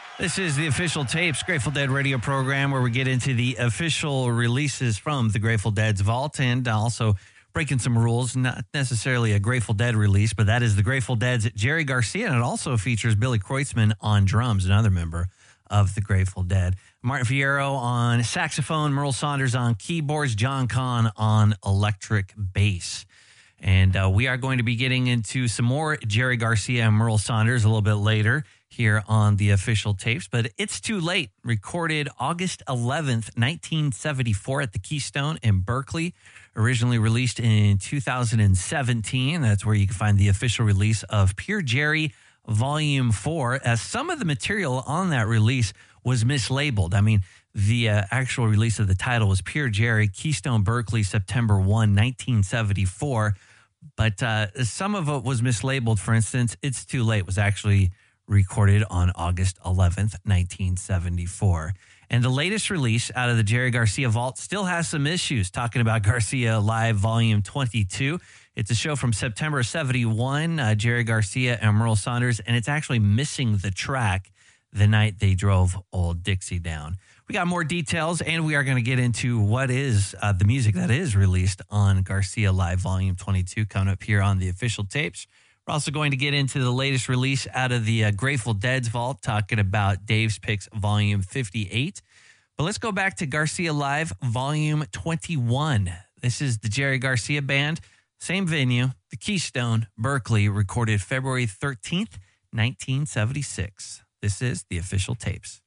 This is the Official Tapes Grateful Dead radio program where we get into the official releases from the Grateful Dead's vault and also breaking some rules, not necessarily a Grateful Dead release, but that is the Grateful Dead's Jerry Garcia, and it also features Billy Kreutzmann on drums, another member of the Grateful Dead. Martin Fierro on saxophone, Merle Saunders on keyboards, John Kahn on electric bass. And we are going to be getting into some more Jerry Garcia and Merle Saunders a little bit later here on the Official Tapes. But It's Too Late, recorded August 11th, 1974 at the Keystone in Berkeley, originally released in 2017. That's where you can find the official release of Pure Jerry Volume 4, as some of the material on that release was mislabeled. I mean, the actual release of the title was Pure Jerry, Keystone, Berkeley, September 1, 1974. But some of it was mislabeled. For instance, It's Too Late was actually recorded on August 11th, 1974. And the latest release out of the Jerry Garcia vault still has some issues, talking about Garcia Live Volume 22. It's a show from September 71, Jerry Garcia and Merle Saunders, and it's actually missing the track The Night They Drove Old Dixie Down. We got more details, and we are going to get into what is the music that is released on Garcia Live Volume 22 coming up here on the Official Tapes. We're also going to get into the latest release out of the Grateful Dead's vault, talking about Dave's Picks Volume 58. But let's go back to Garcia Live Volume 21. This is the Jerry Garcia Band, same venue, the Keystone, Berkeley, recorded February 13th, 1976. This is the Official Tapes.